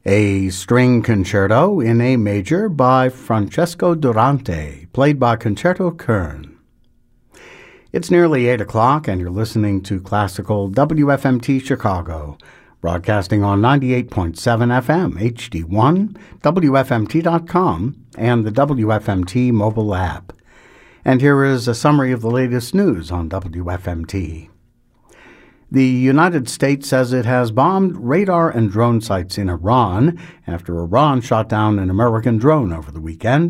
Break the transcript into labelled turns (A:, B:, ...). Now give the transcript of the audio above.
A: A string concerto in A major by Francesco Durante, played by Concerto Kern. It's nearly 8 o'clock, and you're listening to Classical WFMT Chicago, broadcasting on 98.7 FM, HD1, WFMT.com, and the WFMT mobile app. And here is a summary of the latest news on WFMT. The United States says it has bombed radar and drone sites in Iran after Iran shot down an American drone over the weekend.